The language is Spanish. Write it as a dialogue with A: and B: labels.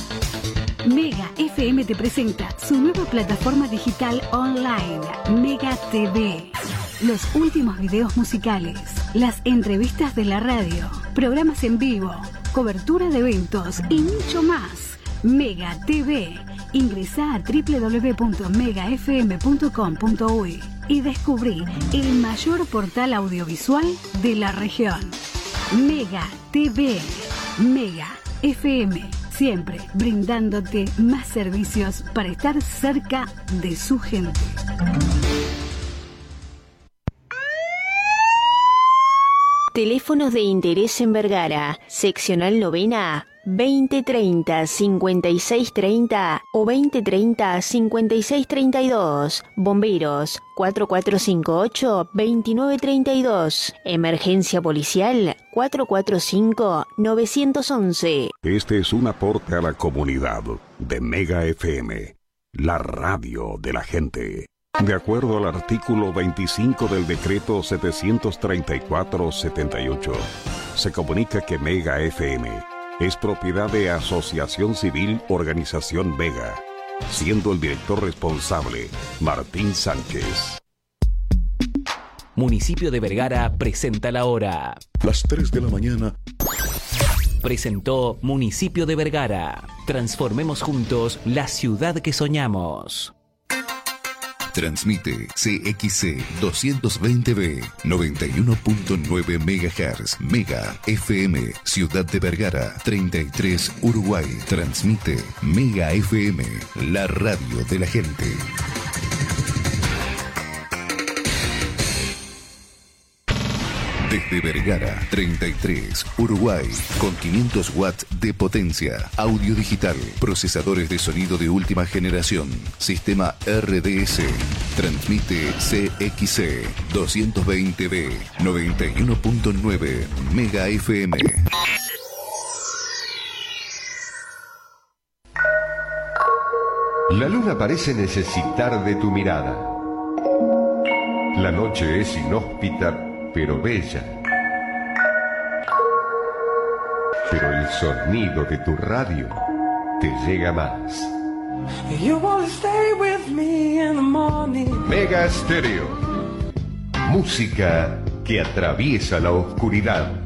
A: Mega FM te presenta su nueva plataforma digital online, Mega TV. Los últimos videos musicales, las entrevistas de la radio, programas en vivo, cobertura de eventos y mucho más. Mega TV. Ingresá a www.megafm.com.uy y descubrí el mayor portal audiovisual de la región. Mega TV. Mega FM. Siempre brindándote más servicios para estar cerca de su gente.
B: Teléfonos de interés en Vergara, seccional novena, 2030 5630 o 2030 5632. Bomberos 4458 2932. Emergencia policial 445 911.
C: Este es un aporte a la comunidad de Mega FM, la radio de la gente. De acuerdo al artículo 25 del decreto 734-78, se comunica que Mega FM es propiedad de Asociación Civil Organización Mega, siendo el director responsable Martín Sánchez.
D: Municipio de Vergara presenta la hora.
C: Las 3 de la mañana.
D: Presentó Municipio de Vergara. Transformemos juntos la ciudad que soñamos.
E: Transmite CXC 220B 91.9 MHz Mega FM Ciudad de Vergara 33 Uruguay. Transmite Mega FM, la radio de la gente. Desde Vergara 33 Uruguay, con 500 watts de potencia, audio digital, procesadores de sonido de última generación, sistema RDS. Transmite CXC 220B 91.9 Mega FM.
F: La luna parece necesitar de tu mirada. La noche es inhóspita pero bella. Pero el sonido de tu radio te llega más. Mega Estéreo. Música que atraviesa la oscuridad.